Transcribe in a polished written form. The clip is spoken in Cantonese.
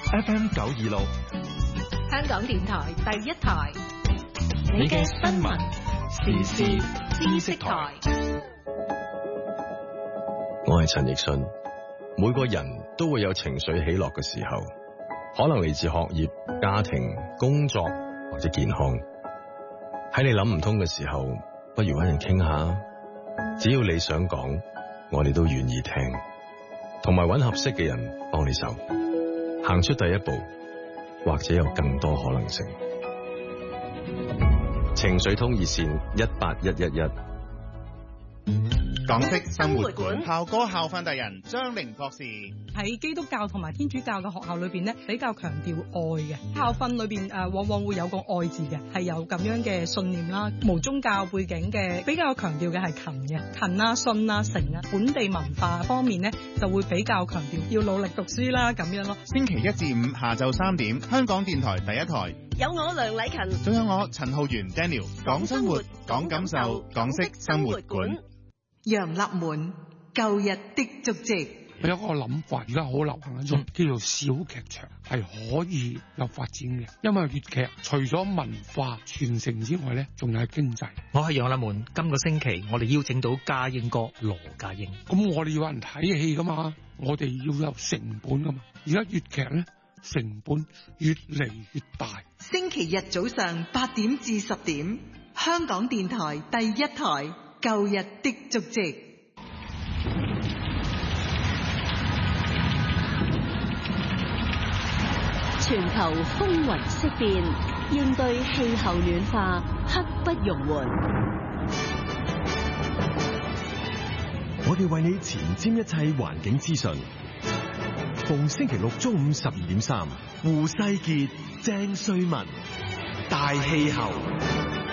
FM 926， 香港電台第一台， 你嘅新聞時事知識台。 我係陳奕迅。每個人都會有情緒起落嘅時候，可能嚟自學業、家庭、工作或者健康。喺你諗唔通嘅時候，不如搵人傾下。只要你想講，我哋都願意聽，同埋搵合適嘅人幫你手，行出第一步，或者有更多可能性。情緒通熱線18111。 港式生活館校歌校訓達人張玲博士。 喺基督教同埋天主教嘅學校裏邊咧，比較強調愛嘅校訓裏邊往往會有個愛字嘅，係有咁樣嘅信念啦。無宗教背景嘅比較強調嘅係勤嘅，勤啊、信啊、誠啊。本地文化方面咧就會比較強調要努力讀書啦咁樣咯。 星期1至5下晝3點，香港電台第一台有我梁禮勤， 仲有我陳浩源 Daniel， 講生活，講感受，港式生活館。 楊立門舊日的足跡。 有一個諗法，而家好流行一種叫做小劇場，係可以有發展嘅。因為粵劇除咗文化傳承之外咧，仲有經濟。 我係楊立門，今個星期我哋邀請到家英哥羅家英。 咁我哋要有人睇戲噶嘛，我哋要有成本噶嘛。而家粵劇咧成本越嚟越大。 星期日早上8點至10點，香港電台第一台。舊日的足跡。 全球風雲色變，應對氣候暖化，刻不容緩。 我哋為你前瞻一切環境資訊。逢星期六中午12點3，胡世傑、鄭瑞文，大氣候。